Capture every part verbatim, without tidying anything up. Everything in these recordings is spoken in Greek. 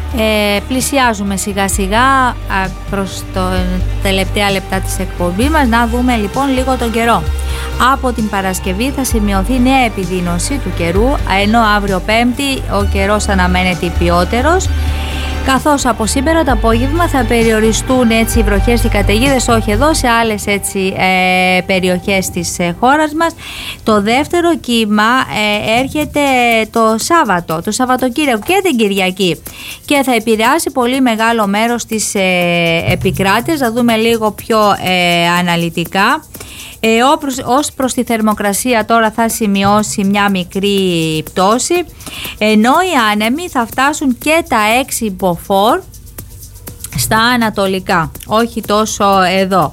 Ε, πλησιάζουμε σιγά σιγά προς τα τελευταία λεπτά της εκπομπής μας. Να δούμε λοιπόν λίγο τον καιρό. Από την Παρασκευή θα σημειωθεί νέα επιδείνωση του καιρού, ενώ αύριο Πέμπτη ο καιρός αναμένεται υπιότερος, καθώς από σήμερα το απόγευμα θα περιοριστούν έτσι οι βροχές και οι καταιγίδες, όχι εδώ, σε άλλες έτσι ε, περιοχές της ε, χώρας μας. Το δεύτερο κύμα ε, έρχεται το Σάββατο, το Σαββατοκύριακο και την Κυριακή και θα επηρεάσει πολύ μεγάλο μέρος της ε, επικράτειας. Θα δούμε λίγο πιο ε, αναλυτικά. Ε, ως προς τη θερμοκρασία τώρα θα σημειώσει μια μικρή πτώση, ενώ οι άνεμοι θα φτάσουν και τα έξι μποφόρ στα ανατολικά, όχι τόσο εδώ.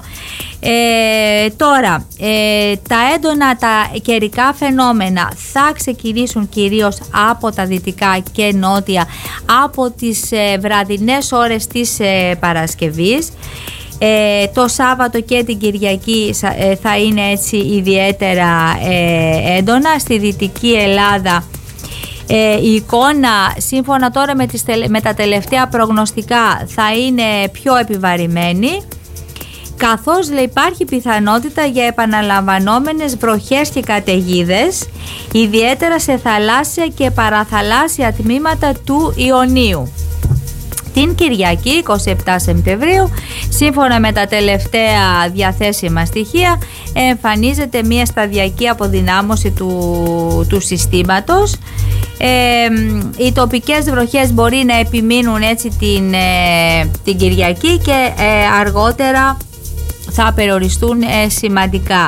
Ε, τώρα ε, τα έντονα τα καιρικά φαινόμενα θα ξεκινήσουν κυρίως από τα δυτικά και νότια από τις ε, βραδινές ώρες της ε, Παρασκευής. Ε, το Σάββατο και την Κυριακή ε, θα είναι έτσι ιδιαίτερα ε, έντονα. Στη Δυτική Ελλάδα ε, η εικόνα σύμφωνα τώρα με, τις, με τα τελευταία προγνωστικά θα είναι πιο επιβαρημένη, καθώς λέει, υπάρχει πιθανότητα για επαναλαμβανόμενες βροχές και καταιγίδες, ιδιαίτερα σε θαλάσσια και παραθαλάσσια τμήματα του Ιωνίου. Την Κυριακή εικοστή εβδόμη Σεπτεμβρίου, σύμφωνα με τα τελευταία διαθέσιμα στοιχεία, εμφανίζεται μια σταδιακή αποδυνάμωση του, του συστήματος. Ε, οι τοπικές βροχές μπορεί να επιμείνουν έτσι την, ε, την Κυριακή και ε, αργότερα θα περιοριστούν ε, σημαντικά.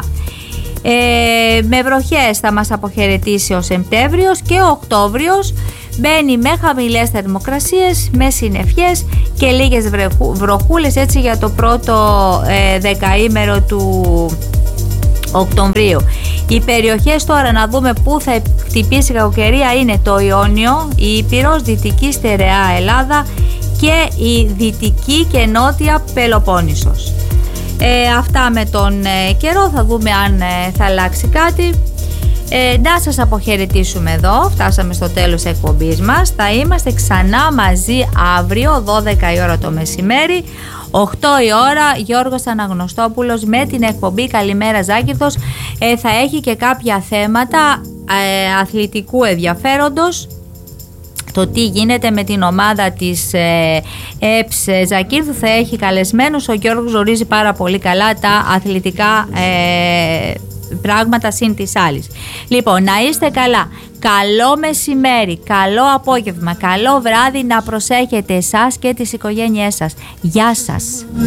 Ε, με βροχές θα μας αποχαιρετήσει ο Σεπτέμβριος και ο Οκτώβριος μπαίνει με χαμηλές θερμοκρασίες, με συννεφιές και λίγες βροχούλες έτσι για το πρώτο ε, δεκαήμερο του Οκτωβρίου. Οι περιοχές τώρα να δούμε πού θα χτυπήσει η κακοκαιρία είναι το Ιόνιο, η Ήπειρος, Δυτική Στερεά Ελλάδα και η Δυτική και Νότια Πελοπόννησος. Ε, αυτά με τον ε, καιρό, θα δούμε αν ε, θα αλλάξει κάτι. Ε, να σας αποχαιρετήσουμε εδώ, φτάσαμε στο τέλος της εκπομπής μας. Θα είμαστε ξανά μαζί αύριο δώδεκα η ώρα το μεσημέρι, οκτώ η ώρα Γιώργος Αναγνωστόπουλος με την εκπομπή Καλημέρα Ζάκυνθος. ε, θα έχει και κάποια θέματα ε, αθλητικού ενδιαφέροντος, το τι γίνεται με την ομάδα της ε, ΕΠΣ Ζακύρθου. Θα έχει καλεσμένους, ο Γιώργος γνωρίζει πάρα πολύ καλά τα αθλητικά ε, πράγματα συν της άλλης. Λοιπόν, να είστε καλά, καλό μεσημέρι, καλό απόγευμα, καλό βράδυ, να προσέχετε εσάς και τις οικογένειές σας. Γεια σας.